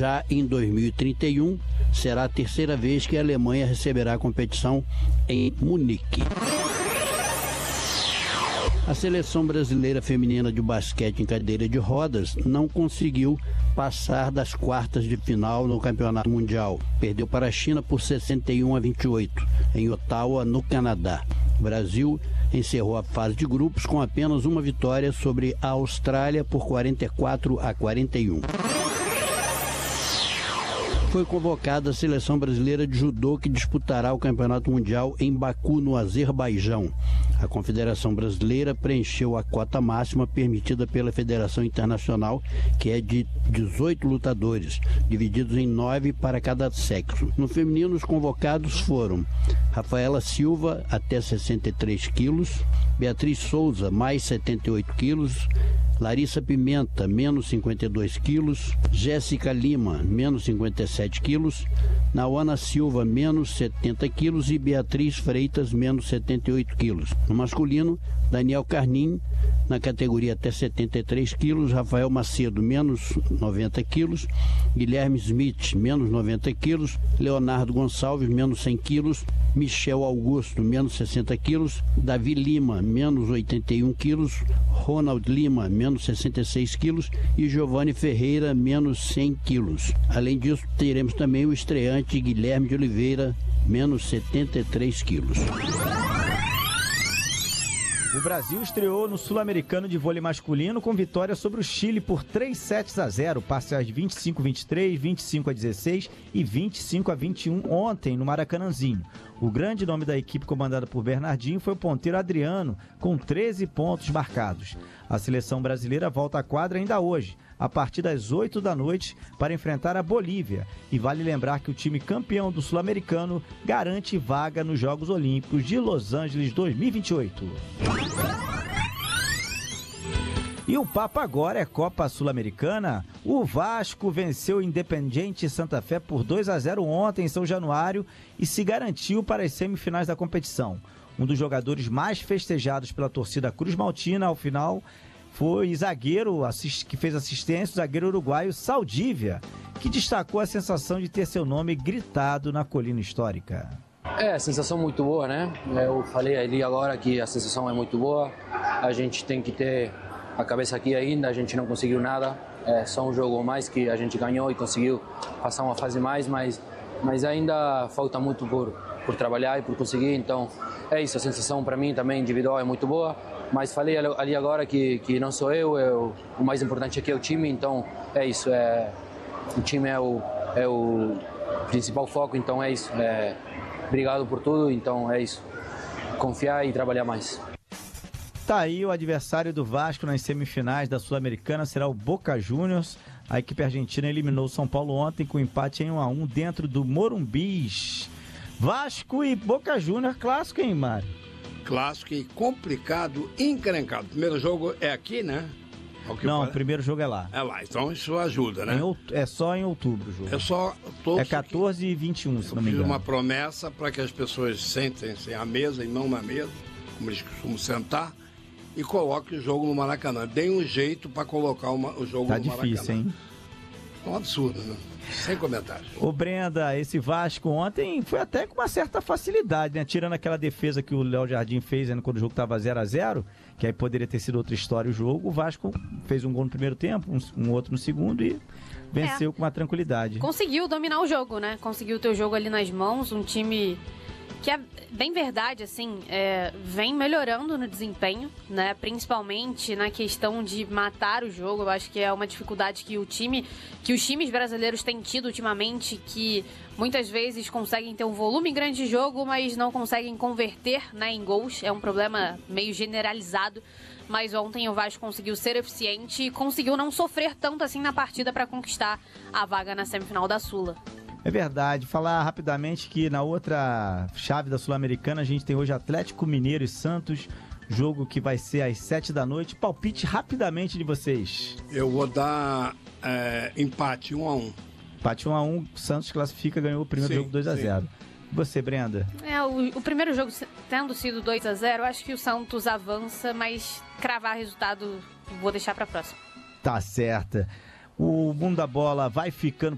Já em 2031, será a terceira vez que a Alemanha receberá a competição em Munique. A seleção brasileira feminina de basquete em cadeira de rodas não conseguiu passar das quartas de final no Campeonato Mundial. Perdeu para a China por 61-28, em Ottawa, no Canadá. O Brasil encerrou a fase de grupos com apenas uma vitória sobre a Austrália por 44-41. Foi convocada a seleção brasileira de judô que disputará o Campeonato Mundial em Baku, no Azerbaijão. A Confederação Brasileira preencheu a cota máxima permitida pela Federação Internacional, que é de 18 lutadores, divididos em 9 para cada sexo. No feminino, os convocados foram Rafaela Silva, até 63 quilos, Beatriz Souza, mais 78 quilos, Larissa Pimenta, menos 52 quilos, Jéssica Lima, menos 57 quilos, Nauana Silva, menos 70 quilos e Beatriz Freitas, menos 78 quilos. No masculino, Daniel Carnim, na categoria até 73 quilos, Rafael Macedo, menos 90 quilos, Guilherme Smith, menos 90 quilos, Leonardo Gonçalves, menos 100 quilos, Michel Augusto, menos 60 quilos, Davi Lima, menos 81 quilos, Ronald Lima, menos 66 quilos e Giovanni Ferreira, menos 100 quilos. Além disso, teremos também o estreante Guilherme de Oliveira, menos 73 quilos. O Brasil estreou no Sul-Americano de vôlei masculino com vitória sobre o Chile por 3-0, parciais de 25-23, 25-16 e 25-21 ontem no Maracanãzinho. O grande nome da equipe comandada por Bernardinho foi o ponteiro Adriano, com 13 pontos marcados. A seleção brasileira volta à quadra ainda hoje, a partir das 8 da noite, para enfrentar a Bolívia. E vale lembrar que o time campeão do Sul-Americano garante vaga nos Jogos Olímpicos de Los Angeles 2028. E o papo agora é Copa Sul-Americana. O Vasco venceu o Independiente Santa Fé por 2-0 ontem em São Januário e se garantiu para as semifinais da competição. Um dos jogadores mais festejados pela torcida Cruz Maltina ao final foi zagueiro que fez assistência, o zagueiro uruguaio Saldívia, que destacou a sensação de ter seu nome gritado na colina histórica. É, sensação muito boa, né? Eu falei ali agora que a sensação é muito boa. A gente tem que ter a cabeça aqui ainda, a gente não conseguiu nada. É só um jogo mais que a gente ganhou e conseguiu passar uma fase mais, mas ainda falta muito por trabalhar e por conseguir. Então é isso, a sensação para mim também individual é muito boa. Mas falei ali agora que não sou eu, o mais importante aqui é o time, então é isso. O time é o principal foco, então é isso. Obrigado por tudo, então é isso. Confiar e trabalhar mais. Tá aí o adversário do Vasco nas semifinais da Sul-Americana, será o Boca Juniors. A equipe argentina eliminou o São Paulo ontem com empate em 1-1 dentro do Morumbi. Vasco e Boca Juniors, clássico, hein, Mário? Clássico e complicado, encrencado. O primeiro jogo é aqui, né? Não, o primeiro jogo é lá. É lá, então isso ajuda, né? É só em outubro o jogo. É só... É 14 e 21, se não me engano. Eu fiz uma promessa para que as pessoas sentem-se à mesa e não na mesa, como eles costumam sentar, e coloquem o jogo no Maracanã. Deem um jeito para colocar o jogo no Maracanã. Tá difícil, hein? É um absurdo, né? Sem comentários. Ô Brenda, esse Vasco ontem foi até com uma certa facilidade, né? Tirando aquela defesa que o Léo Jardim fez, né, quando o jogo estava 0-0, que aí poderia ter sido outra história o jogo. O Vasco fez um gol no primeiro tempo, um outro no segundo e venceu com uma tranquilidade. Conseguiu dominar o jogo, né? Conseguiu ter o jogo ali nas mãos, um time que é bem verdade, assim, vem melhorando no desempenho, né? Principalmente na questão de matar o jogo. Eu acho que é uma dificuldade que os times brasileiros têm tido ultimamente, que muitas vezes conseguem ter um volume grande de jogo, mas não conseguem converter, né, em gols. É um problema meio generalizado, mas ontem o Vasco conseguiu ser eficiente e conseguiu não sofrer tanto assim na partida para conquistar a vaga na semifinal da Sula. É verdade. Falar rapidamente que na outra chave da Sul-Americana a gente tem hoje Atlético Mineiro e Santos, jogo que vai ser às 7 da noite. Palpite rapidamente de vocês. Eu vou dar empate 1-1. Empate 1-1, Santos classifica, ganhou o primeiro jogo 2-0. E você, Brenda? O primeiro jogo tendo sido 2-0, acho que o Santos avança, mas cravar resultado vou deixar para próxima. Tá certa. O Mundo da Bola vai ficando